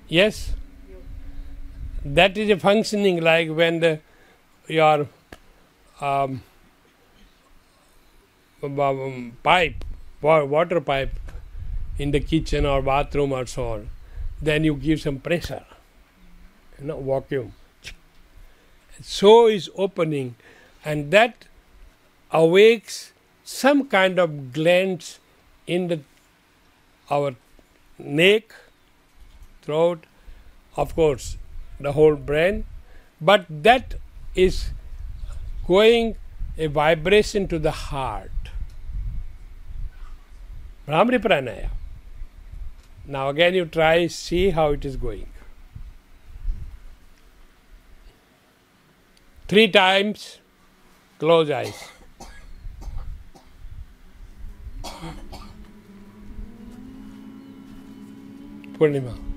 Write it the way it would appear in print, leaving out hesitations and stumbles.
Yes? That is a functioning like when your pipe, water pipe in the kitchen or bathroom or so on, then you give some pressure, vacuum. So is opening, and that awakes some kind of glands in our neck, throat, of course, the whole brain, but that is going a vibration to the heart. Brahmari Pranaya. Now again you try, see how it is going. 3 times, close eyes. Purnima.